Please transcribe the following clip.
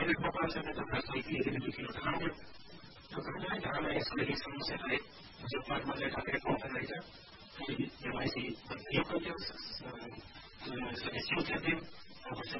मैले पकाउँछु त तपाईँ केही दुखी खानु त्यो खाना जाने यसको लागि समस्या है जो पार्टले ठक्कै पाउँछ रहेछ यो मान्छे यो कहिले सबै सिउँछ दिन